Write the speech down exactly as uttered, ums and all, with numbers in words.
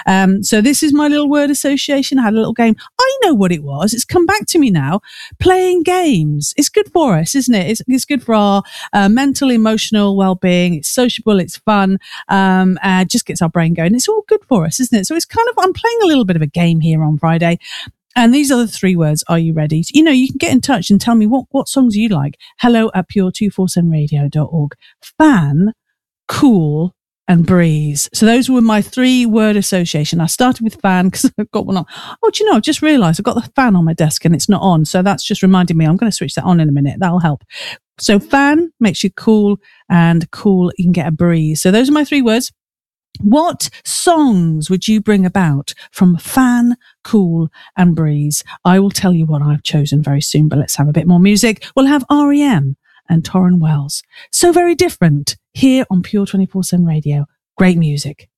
Um, so this is my little word association. I had a little game. I know what it was. It's come back to me now. Playing games. It's good for us, isn't it? It's, it's good for our uh, mental, emotional well-being. It's sociable. It's fun. Um, uh, just gets our brain going. It's all good for us, isn't it? So it's kind of, I'm playing a little bit of a game here on Friday. And these are the three words. Are you ready? You know, you can get in touch and tell me what, what songs you like. Hello at pure two forty-seven radio dot org. Fan, cool, and breeze. So those were my three word association. I started with fan because I've got one on. Oh, do you know, I've just realised I've got the fan on my desk and it's not on. So that's just reminding me I'm going to switch that on in a minute. That'll help. So fan makes you cool, and cool, you can get a breeze. So those are my three words. What songs would you bring about from fan, cool, and breeze? I will tell you what I've chosen very soon, but let's have a bit more music. We'll have R E M and Torrin Wells. So very different here on Pure twenty-four seven Radio. Great music.